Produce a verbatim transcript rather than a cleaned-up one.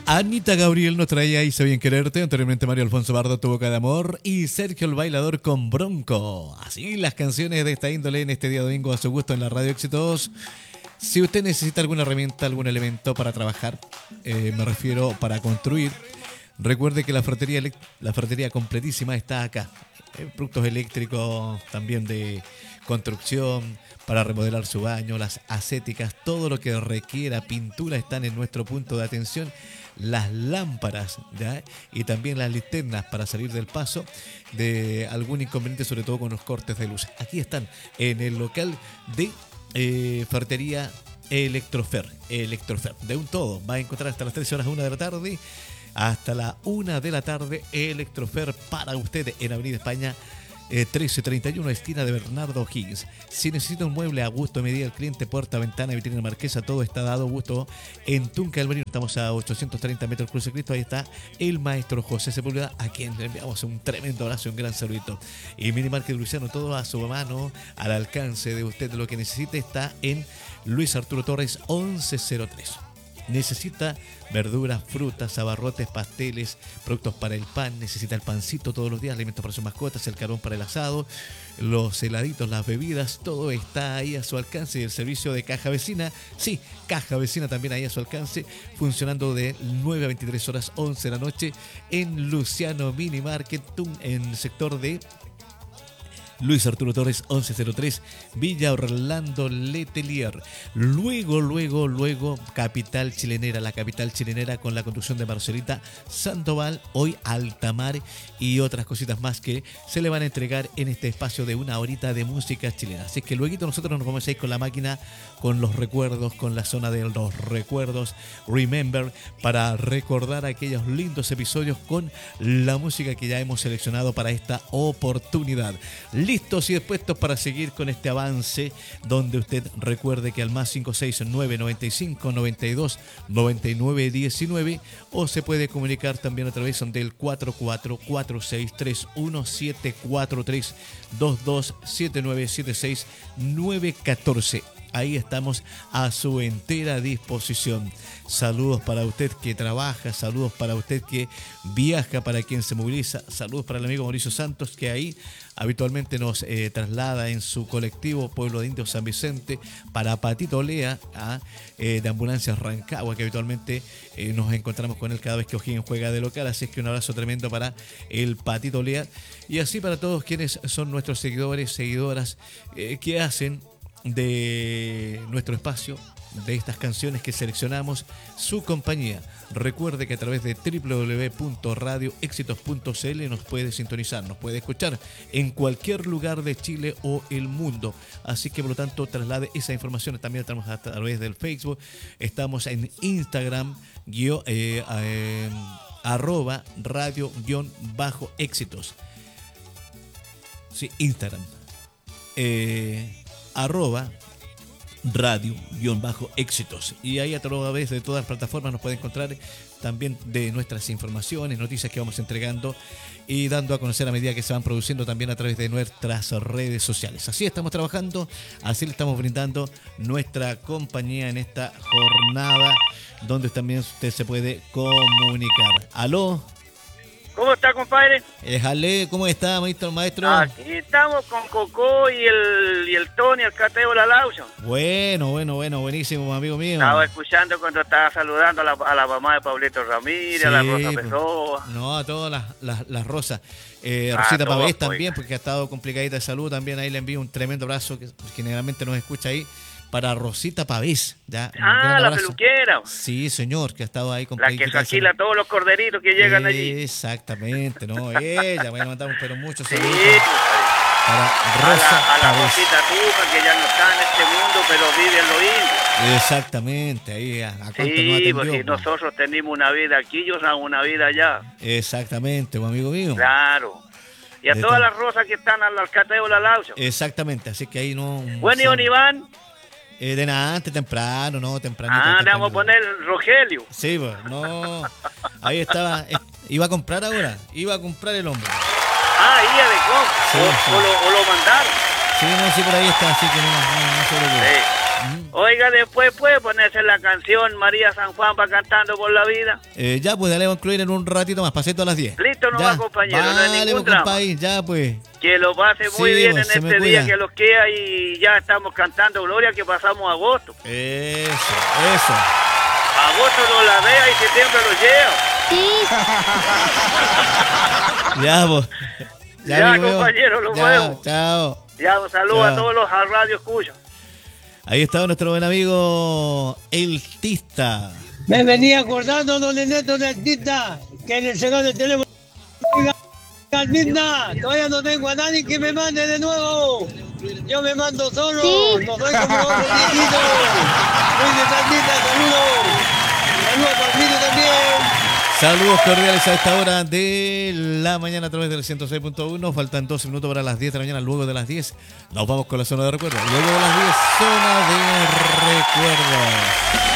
Anita Gabriel nos traía Hice Bien Quererte, anteriormente Mario Alfonso Bardo, Tu Boca de Amor y Sergio el Bailador con Bronco. Así las canciones de esta índole en este día domingo a su gusto en la Radio Éxitos. Si usted necesita alguna herramienta, algún elemento para trabajar, eh, me refiero para construir, recuerde que la ferretería, la ferretería completísima está acá. Eh, productos eléctricos, también de construcción, para remodelar su baño, las ascéticas, todo lo que requiera pintura están en nuestro punto de atención. Las lámparas, ¿ya? Y también las linternas para salir del paso de algún inconveniente, sobre todo con los cortes de luz. Aquí están en el local de eh, ferretería Electrofer. Electrofer, de un todo. Va a encontrar hasta las tres horas, una de la tarde, hasta la una de la tarde, Electrofer para usted en Avenida España. Eh, trece treinta y uno, esquina de Bernardo Higgins. Si necesita un mueble a gusto, medida del cliente, puerta, ventana, vitrina, marquesa, todo está dado gusto en Tunca del Merino. Estamos a ochocientos treinta metros Cruce Cristo. Ahí está el maestro José Sepúlveda, a quien le enviamos un tremendo abrazo y un gran saludito. Y Mini Market Luciano, todo a su mano, al alcance de usted. Lo que necesite está en Luis Arturo Torres once cero tres. Necesita verduras, frutas, abarrotes, pasteles, productos para el pan, necesita el pancito todos los días, alimentos para sus mascotas, el carbón para el asado, los heladitos, las bebidas, todo está ahí a su alcance. Y el servicio de Caja Vecina, sí, Caja Vecina también ahí a su alcance, funcionando de nueve a veintitrés horas, once de la noche, en Luciano Mini Market, en el sector de Luis Arturo Torres once cero tres, Villa Orlando Letelier. Luego, luego, luego, capital chilenera, la capital chilenera con la conducción de Marcelita Sandoval, hoy Altamar y otras cositas más que se le van a entregar en este espacio de una horita de música chilena. Así que luego nosotros nos vamos a ir con la máquina, con los recuerdos, con la zona de los recuerdos, Remember, para recordar aquellos lindos episodios con la música que ya hemos seleccionado para esta oportunidad. Listos y dispuestos para seguir con este avance, donde usted recuerde que al más cinco seis nueve noventa y cinco noventa y dos noventa y nueve diecinueve, o se puede comunicar también a través del cuatro cuatro cuatro seis tres uno siete cuatro tres dos dos siete nueve siete seis nueve uno cuatro. Ahí estamos a su entera disposición. Saludos para usted que trabaja, saludos para usted que viaja, para quien se moviliza, saludos para el amigo Mauricio Santos, que ahí habitualmente nos eh, traslada en su colectivo Pueblo de Indios San Vicente, para Patito Lea, ¿ah? eh, de Ambulancias Rancagua, que habitualmente eh, nos encontramos con él cada vez que O'Higgins juega de local. Así es que un abrazo tremendo para el Patito Lea, y así para todos quienes son nuestros seguidores, seguidoras, eh, que hacen de nuestro espacio, de estas canciones que seleccionamos, su compañía. Recuerde que a través de doble u doble u doble u punto radio éxitos punto c l nos puede sintonizar, nos puede escuchar en cualquier lugar de Chile o el mundo. Así que por lo tanto traslade esa información. También estamos a través del Facebook, estamos en Instagram, guio, eh, eh, arroba radio guión bajo éxitos. Sí, Instagram. Eh, arroba radio guión bajo éxitos, y ahí a través de todas las plataformas nos puede encontrar también de nuestras informaciones, noticias que vamos entregando y dando a conocer a medida que se van produciendo también a través de nuestras redes sociales. Así estamos trabajando, así le estamos brindando nuestra compañía en esta jornada, donde también usted se puede comunicar. ¿Aló? ¿Cómo está, compadre? Déjale, ¿cómo está, maestro? maestro? Aquí estamos con Coco y el, y el Tony, el Cateo La Laucha. Bueno, bueno, bueno, buenísimo, amigo mío. Estaba escuchando cuando estaba saludando a la, a la mamá de Pablito Ramírez, sí, a la Rosa Pessoa. No, a todas las, las, las Rosas. Eh, Rosita ah, Pavés también, porque ha estado complicadita de salud. También ahí le envío un tremendo abrazo, que generalmente nos escucha ahí. Para Rosita Pavés, ¿ya? Ah, la peluquera. Sí, señor, que ha estado ahí con la que saquila todos los corderitos que llegan eh, allí. Exactamente, no, ella, bueno, mandamos pero muchos saludos. Sí, para Rosa a la, a la Rosita Tuja, que ya no está en este mundo, pero vive en los indios. Exactamente, ahí a, a sí, no porque nosotros tenemos una vida aquí, ellos han una vida allá. Exactamente, amigo mío. Claro. Y a de todas tal. Las rosas que están al Alcateo La Laucha. Exactamente, así que ahí no... Bueno, y don Iván. Eh, de nada, antes, temprano, no, temprano. Ah, le vamos a poner Rogelio. Sí, pues, no. Ahí estaba. Eh, iba a comprar ahora, iba a comprar el hombre. Ah, iba de compra. Sí, o, sí. O, lo, o lo mandaron. Sí, no, sí, por ahí está, así que no, no, no se preocupe. Sí. Oiga, después puede ponerse la canción María San Juan va cantando por la vida. Eh, ya, pues, dale, vamos a incluir en un ratito más, pasito a las diez. Listo, no ya. va, compañero, no hay Vale, ningún pues, drama. compadre, ya, pues. Que lo pase muy Sí, bien pues, en se me este cuida. día que los queda y ya estamos cantando Gloria que pasamos agosto. Eso, eso. Agosto no la vea y septiembre lo lleva. Ya, pues. Ya, amigo mío. compañero, lo Ya, muevo. chao. Ya, un saludo Ya. a todos los a radio escuchan. Ahí está nuestro buen amigo El Tista. Me venía acordando, don Neto del Tita, que en el segundo teléfono. Calmita, todavía no tengo a nadie que me mande de nuevo. Yo me mando solo, no soy como otros viejitos. Soy de Calmita, saludos. Saludos a Calmita también. Saludos cordiales a esta hora de la mañana a través del ciento seis punto uno. Faltan doce minutos para las diez de la mañana. Luego de las diez nos vamos con la zona de recuerdos. Luego de las diez, zona de recuerdos.